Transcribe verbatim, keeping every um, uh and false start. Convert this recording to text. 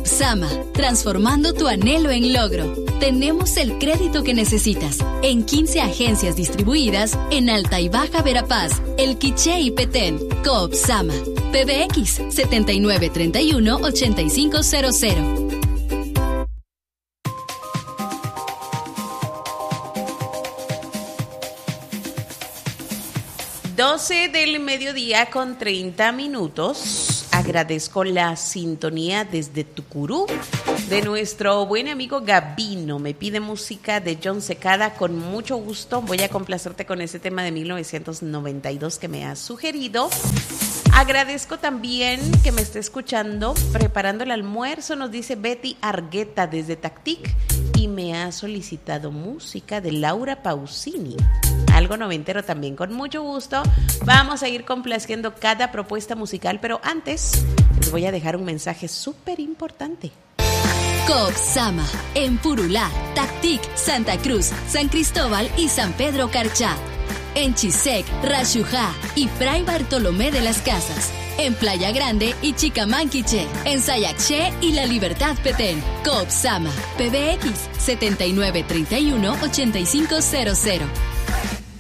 Coop Sama, transformando tu anhelo en logro. Tenemos el crédito que necesitas en quince agencias distribuidas en Alta y Baja Verapaz, El Quiché y Petén. Coop Sama. P B X setenta y nueve treinta y uno ochenta y cinco cero cero. doce del mediodía con treinta minutos. Agradezco la sintonía desde Tucurú de nuestro buen amigo Gabino. Me pide música de John Secada con mucho gusto. Voy a complacerte con ese tema de mil novecientos noventa y dos que me has sugerido. Agradezco también que me esté escuchando, preparando el almuerzo, nos dice Betty Argueta desde Tactic, y me ha solicitado música de Laura Pausini. Algo noventero también, con mucho gusto. Vamos a ir complaciendo cada propuesta musical, pero antes les voy a dejar un mensaje súper importante. Coop Sama, en Purulá, Tactic, Santa Cruz, San Cristóbal y San Pedro Carchá. En Chisec, Rashujá y Fray Bartolomé de las Casas. En Playa Grande y Chicamanquiche. En Sayaché y La Libertad Petén. Coop Sama, P B X setenta y nueve treinta y uno ochenta y cinco cero cero.